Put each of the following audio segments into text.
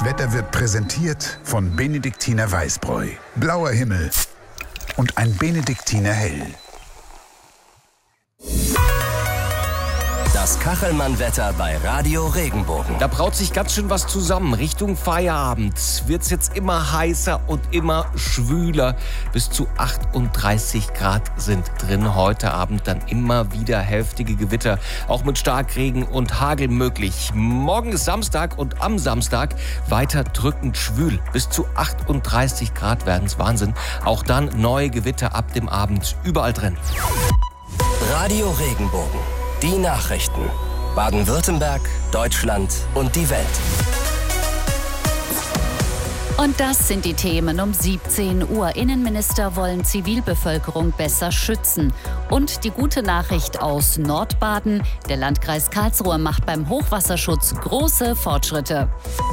Wetter wird präsentiert von Benediktiner Weißbräu. Blauer Himmel und ein Benediktiner Hell. Das Kachelmann-Wetter bei Radio Regenbogen. Da braut sich ganz schön was zusammen. Richtung Feierabend wird's jetzt immer heißer und immer schwüler. Bis zu 38 Grad sind drin. Heute Abend dann immer wieder heftige Gewitter. Auch mit Starkregen und Hagel möglich. Morgen ist Samstag und am Samstag weiter drückend schwül. Bis zu 38 Grad werden's. Wahnsinn. Auch dann neue Gewitter ab dem Abend überall drin. Radio Regenbogen. Die Nachrichten. Baden-Württemberg, Deutschland und die Welt. Und das sind die Themen um 17 Uhr. Innenminister wollen Zivilbevölkerung besser schützen. Und die gute Nachricht aus Nordbaden. Der Landkreis Karlsruhe macht beim Hochwasserschutz große Fortschritte.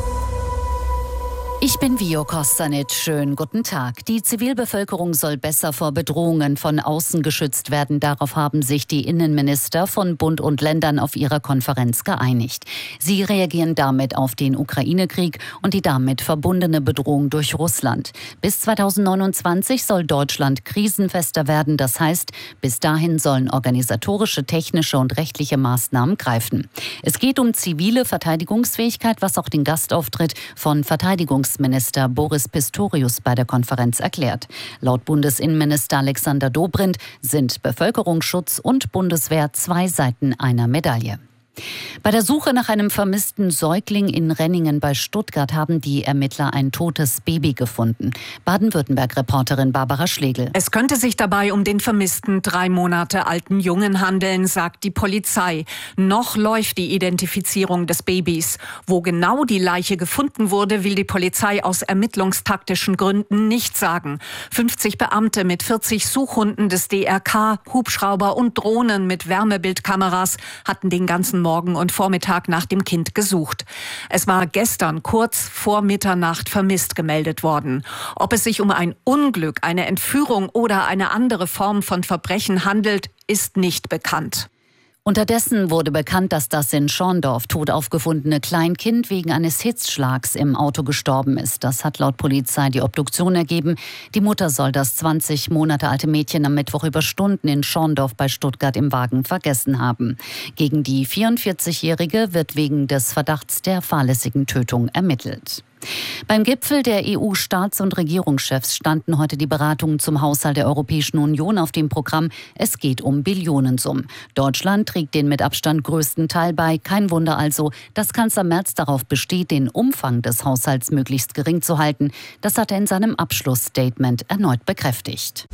Ich bin Vio Kostanic. Schönen guten Tag. Die Zivilbevölkerung soll besser vor Bedrohungen von außen geschützt werden. Darauf haben sich die Innenminister von Bund und Ländern auf ihrer Konferenz geeinigt. Sie reagieren damit auf den Ukraine-Krieg und die damit verbundene Bedrohung durch Russland. Bis 2029 soll Deutschland krisenfester werden. Das heißt, bis dahin sollen organisatorische, technische und rechtliche Maßnahmen greifen. Es geht um zivile Verteidigungsfähigkeit, was auch den Gastauftritt von Verteidigungsminister Boris Pistorius bei der Konferenz erklärt. Laut Bundesinnenminister Alexander Dobrindt sind Bevölkerungsschutz und Bundeswehr zwei Seiten einer Medaille. Bei der Suche nach einem vermissten Säugling in Renningen bei Stuttgart haben die Ermittler ein totes Baby gefunden. Baden-Württemberg-Reporterin Barbara Schlegel. Es könnte sich dabei um den vermissten 3 Monate alten Jungen handeln, sagt die Polizei. Noch läuft die Identifizierung des Babys. Wo genau die Leiche gefunden wurde, will die Polizei aus ermittlungstaktischen Gründen nicht sagen. 50 Beamte mit 40 Suchhunden des DRK, Hubschrauber und Drohnen mit Wärmebildkameras hatten den ganzen Morgen und Vormittag nach dem Kind gesucht. Es war gestern kurz vor Mitternacht vermisst gemeldet worden. Ob es sich um ein Unglück, eine Entführung oder eine andere Form von Verbrechen handelt, ist nicht bekannt. Unterdessen wurde bekannt, dass das in Schorndorf tot aufgefundene Kleinkind wegen eines Hitzschlags im Auto gestorben ist. Das hat laut Polizei die Obduktion ergeben. Die Mutter soll das 20 Monate alte Mädchen am Mittwoch über Stunden in Schorndorf bei Stuttgart im Wagen vergessen haben. Gegen die 44-Jährige wird wegen des Verdachts der fahrlässigen Tötung ermittelt. Beim Gipfel der EU-Staats- und Regierungschefs standen heute die Beratungen zum Haushalt der Europäischen Union auf dem Programm. Es geht um Billionensummen. Deutschland trägt den mit Abstand größten Teil bei. Kein Wunder also, dass Kanzler Merz darauf besteht, den Umfang des Haushalts möglichst gering zu halten. Das hat er in seinem Abschlussstatement erneut bekräftigt.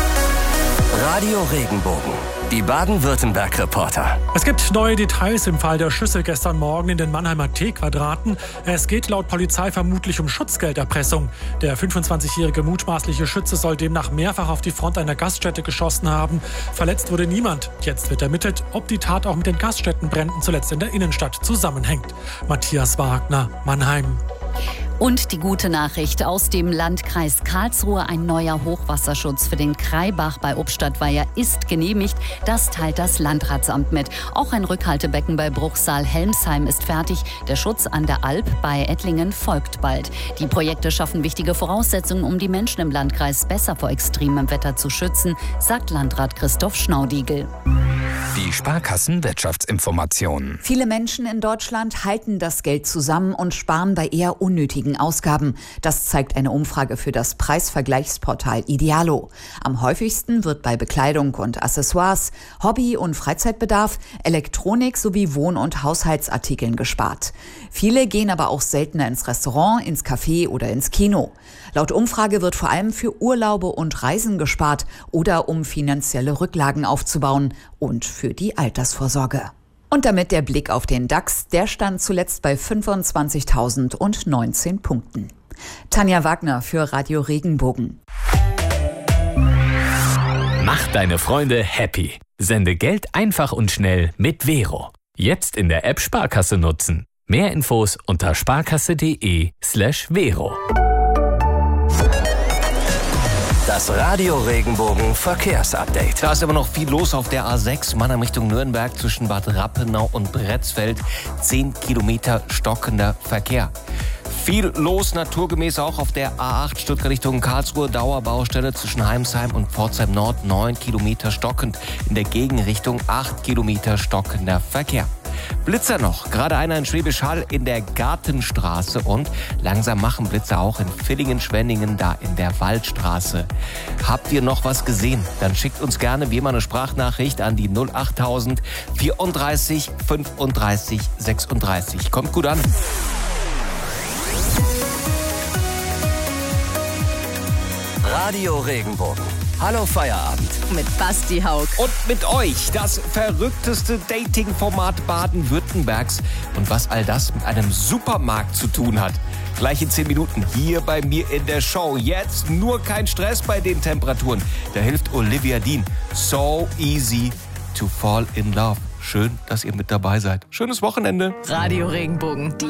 Radio Regenbogen. Die Baden-Württemberg-Reporter. Es gibt neue Details im Fall der Schüsse gestern Morgen in den Mannheimer T-Quadraten. Es geht laut Polizei vermutlich um Schutzgelderpressung. Der 25-jährige mutmaßliche Schütze soll demnach mehrfach auf die Front einer Gaststätte geschossen haben. Verletzt wurde niemand. Jetzt wird ermittelt, ob die Tat auch mit den Gaststättenbränden zuletzt in der Innenstadt zusammenhängt. Matthias Wagner, Mannheim. Und die gute Nachricht aus dem Landkreis Karlsruhe. Ein neuer Hochwasserschutz für den Kraibach bei Obstadtweier ist genehmigt. Das teilt das Landratsamt mit. Auch ein Rückhaltebecken bei Bruchsal-Helmsheim ist fertig. Der Schutz an der Alp bei Ettlingen folgt bald. Die Projekte schaffen wichtige Voraussetzungen, um die Menschen im Landkreis besser vor extremem Wetter zu schützen, sagt Landrat Christoph Schnaudigl. Die Sparkassen-Wirtschaftsinformationen. Viele Menschen in Deutschland halten das Geld zusammen und sparen bei eher unnötigen Ausgaben. Das zeigt eine Umfrage für das Preisvergleichsportal Idealo. Am häufigsten wird bei Bekleidung und Accessoires, Hobby- und Freizeitbedarf, Elektronik sowie Wohn- und Haushaltsartikeln gespart. Viele gehen aber auch seltener ins Restaurant, ins Café oder ins Kino. Laut Umfrage wird vor allem für Urlaube und Reisen gespart oder um finanzielle Rücklagen aufzubauen und für die Altersvorsorge. Und damit der Blick auf den DAX, der stand zuletzt bei 25.019 Punkten. Tanja Wagner für Radio Regenbogen. Mach deine Freunde happy. Sende Geld einfach und schnell mit Vero. Jetzt in der App Sparkasse nutzen. Mehr Infos unter sparkasse.de/Vero. Das Radio Regenbogen Verkehrsupdate. Da ist immer noch viel los auf der A6 Mannheim Richtung Nürnberg zwischen Bad Rappenau und Bretzfeld. 10 Kilometer stockender Verkehr. Viel los naturgemäß auch auf der A8 Stuttgart Richtung Karlsruhe. Dauerbaustelle zwischen Heimsheim und Pforzheim Nord. 9 Kilometer stockend. In der Gegenrichtung 8 Kilometer stockender Verkehr. Blitzer noch, gerade einer in Schwäbisch Hall in der Gartenstraße und langsam machen Blitzer auch in Villingen-Schwenningen da in der Waldstraße. Habt ihr noch was gesehen? Dann schickt uns gerne wie immer eine Sprachnachricht an die 08000 34 35 36. Kommt gut an. Radio Regenbogen. Hallo Feierabend. Mit Basti Haug. Und mit euch das verrückteste Dating-Format Baden-Württembergs. Und was all das mit einem Supermarkt zu tun hat. Gleich in 10 Minuten hier bei mir in der Show. Jetzt nur kein Stress bei den Temperaturen. Da hilft Olivia Dean. So easy to fall in love. Schön, dass ihr mit dabei seid. Schönes Wochenende. Radio Regenbogen.